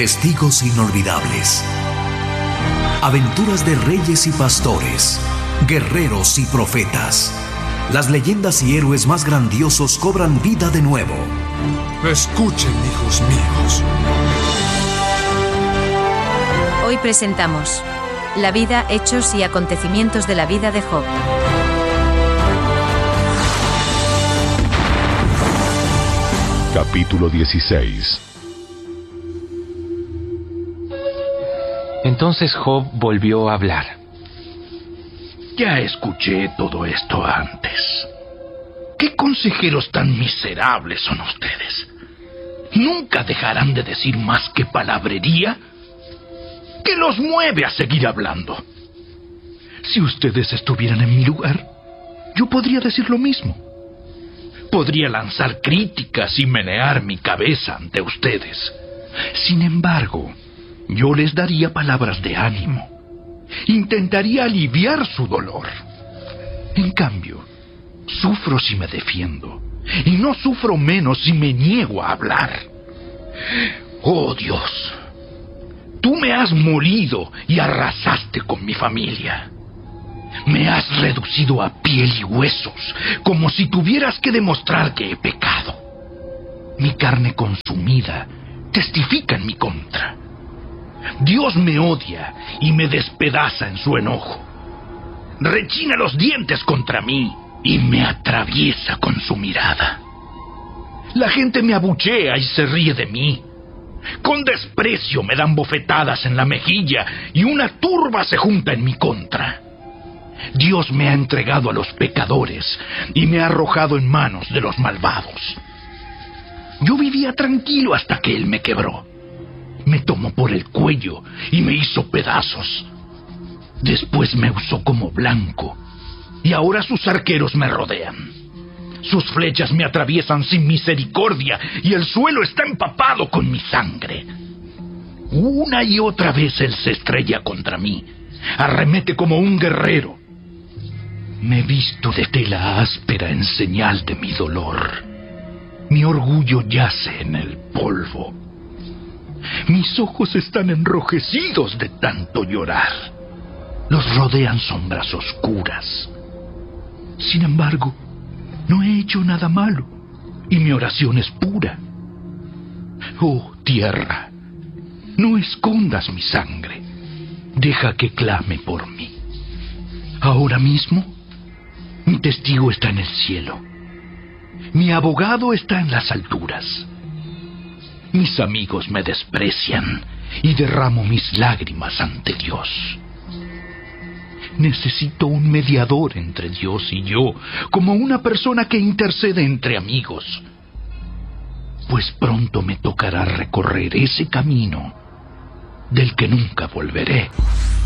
Testigos inolvidables. Aventuras de reyes y pastores, guerreros y profetas. Las leyendas y héroes más grandiosos cobran vida de nuevo. Escuchen, hijos míos. Hoy presentamos la vida, hechos y acontecimientos de la vida de Job. Capítulo 16. Entonces Job volvió a hablar. Ya escuché todo esto antes. ¿Qué consejeros tan miserables son ustedes? ¿Nunca dejarán de decir más que palabrería? ¿Qué los mueve a seguir hablando? Si ustedes estuvieran en mi lugar, yo podría decir lo mismo. Podría lanzar críticas y menear mi cabeza ante ustedes. Sin embargo, yo les daría palabras de ánimo. Intentaría aliviar su dolor. En cambio, sufro si me defiendo, y no sufro menos si me niego a hablar. Oh Dios, tú me has molido y arrasaste con mi familia. Me has reducido a piel y huesos, como si tuvieras que demostrar que he pecado. Mi carne consumida testifica en mi contra. Dios me odia y me despedaza en su enojo. Rechina los dientes contra mí y me atraviesa con su mirada. La gente me abuchea y se ríe de mí. Con desprecio me dan bofetadas en la mejilla y una turba se junta en mi contra. Dios me ha entregado a los pecadores y me ha arrojado en manos de los malvados. Yo vivía tranquilo hasta que Él me quebró. Me tomó por el cuello y me hizo pedazos. Después me usó como blanco y ahora sus arqueros me rodean. Sus flechas me atraviesan sin misericordia y el suelo está empapado con mi sangre. Una y otra vez Él se estrella contra mí. Arremete como un guerrero. Me visto de tela áspera en señal de mi dolor. Mi orgullo yace en el polvo. Mis ojos están enrojecidos de tanto llorar. Los rodean sombras oscuras. Sin embargo, no he hecho nada malo y mi oración es pura. Oh, tierra, no escondas mi sangre. Deja que clame por mí. Ahora mismo, mi testigo está en el cielo. Mi abogado está en las alturas. Mis amigos me desprecian y derramo mis lágrimas ante Dios. Necesito un mediador entre Dios y yo, como una persona que intercede entre amigos. Pues pronto me tocará recorrer ese camino del que nunca volveré.